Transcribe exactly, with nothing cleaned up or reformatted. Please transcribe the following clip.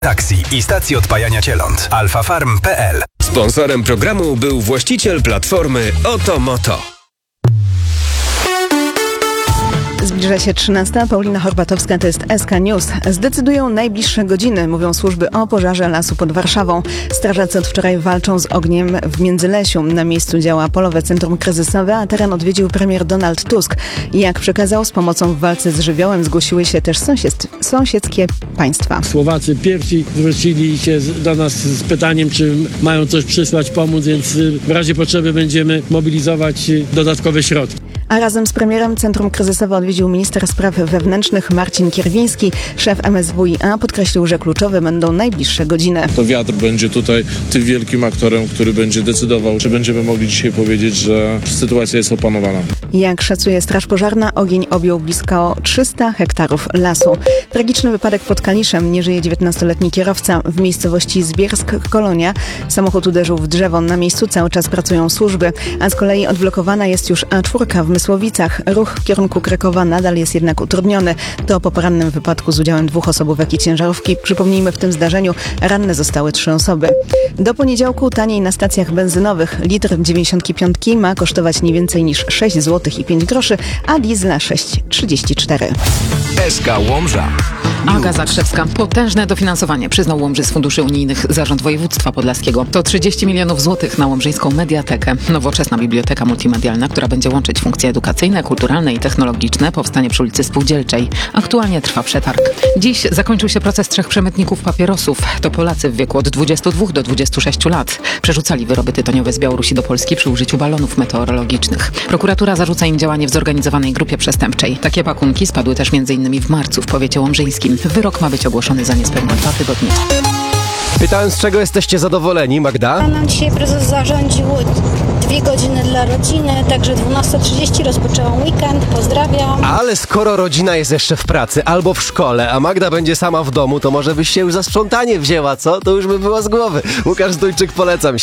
taksi i stacji odpajania cieląt. alfafarm kropka pe el. Sponsorem programu był właściciel platformy Otomoto. Zbliża się trzynasta. Paulina Horbatowska, to jest S K News. Zdecydują najbliższe godziny, mówią służby o pożarze lasu pod Warszawą. Strażacy od wczoraj walczą z ogniem w Międzylesiu. Na miejscu działa Polowe Centrum Kryzysowe, a teren odwiedził premier Donald Tusk. Jak przekazał, z pomocą w walce z żywiołem zgłosiły się też sąsied... sąsiedzkie państwa. Słowacy pierwsi zwrócili się do nas z pytaniem, czy mają coś przysłać, pomóc, więc w razie potrzeby będziemy mobilizować dodatkowe środki. A razem z premierem Centrum Kryzysowe odwiedził minister spraw wewnętrznych Marcin Kierwiński. Szef M S W i A podkreślił, że kluczowe będą najbliższe godziny. To wiatr będzie tutaj tym wielkim aktorem, który będzie decydował, czy będziemy mogli dzisiaj powiedzieć, że sytuacja jest opanowana. Jak szacuje Straż Pożarna, ogień objął blisko trzysta hektarów lasu. Tragiczny wypadek pod Kaliszem. Nie żyje dziewiętnastoletni kierowca. W miejscowości Zbiersk-Kolonia samochód uderzył w drzewo. Na miejscu cały czas pracują służby, a z kolei odblokowana jest już A cztery w Mysłowicach. Ruch w kierunku Krakowa nadal jest jednak utrudniony. To po porannym wypadku z udziałem dwóch osobówek i ciężarówki. Przypomnijmy, w tym zdarzeniu ranne zostały trzy osoby. Do poniedziałku taniej na stacjach benzynowych. Litr dziewięćdziesiąt pięć ma kosztować nie więcej niż sześć złotych i pięć groszy, a diesla sześć trzydzieści cztery. S K Łomża. Aga Zakrzewska. Potężne dofinansowanie przyznał Łomży z funduszy unijnych Zarząd Województwa Podlaskiego. To trzydzieści milionów złotych na łomżyńską mediatekę. Nowoczesna biblioteka multimedialna, która będzie łączyć funkcje edukacyjne, kulturalne i technologiczne, powstanie przy ulicy Spółdzielczej. Aktualnie trwa przetarg. Dziś zakończył się proces trzech przemytników papierosów. To Polacy w wieku od dwudziestu dwóch do dwudziestu sześciu lat. Przerzucali wyroby tytoniowe z Białorusi do Polski przy użyciu balonów meteorologicznych. Prokuratura zarzuca im działanie w zorganizowanej grupie przestępczej. Takie pakunki spadły też między innymi w marcu w powiecie łomżyńskim. Wyrok ma być ogłoszony za niespełna dwa tygodnie. Pytałem, z czego jesteście zadowoleni, Magda? Nam dzisiaj prezes zarządził dwie godziny dla rodziny, także dwunasta trzydzieści rozpoczęłam weekend, pozdrawiam. Ale skoro rodzina jest jeszcze w pracy albo w szkole, a Magda będzie sama w domu, to może byś się już za sprzątanie wzięła, co? To już by było z głowy. Łukasz Zdójczyk, polecam.